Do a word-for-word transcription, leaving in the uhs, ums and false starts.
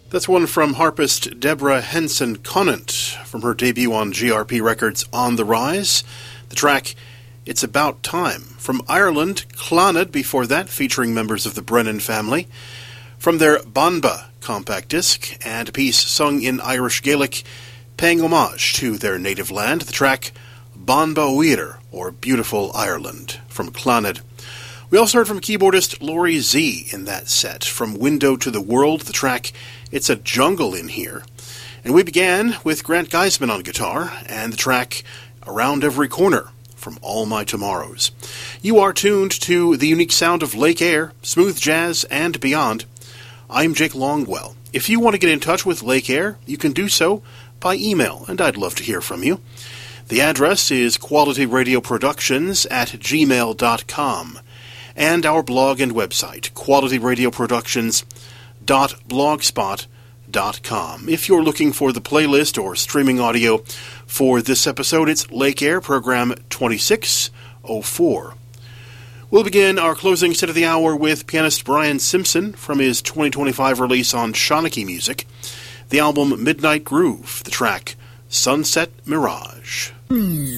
That's one from harpist Deborah Henson Conant from her debut on G R P Records On the Rise. The track, It's About Time. From Ireland, Clannad before that, featuring members of the Brennan family. From their Banba compact disc, and a piece sung in Irish Gaelic, paying homage to their native land, the track Banba Uir, or Beautiful Ireland, from Clannad. We also heard from keyboardist Laurie Z in that set. From Window to the World, the track It's a Jungle in Here. And we began with Grant Geisman on guitar, and the track Around Every Corner, from All My Tomorrows. You are tuned to the unique sound of Lake Air, smooth jazz, and beyond. I'm Jake Longwell. If you want to get in touch with Lake Air, you can do so by email, and I'd love to hear from you. The address is qualityradioproductions at gmail dot com. And our blog and website, quality radio productions dot blogspot dot com. If you're looking for the playlist or streaming audio for this episode, it's Lake Air, program twenty-six oh four. We'll begin our closing set of the hour with pianist Brian Simpson from his twenty twenty-five release on Shawnee Music, the album Midnight Groove, the track Sunset Mirage. Mm.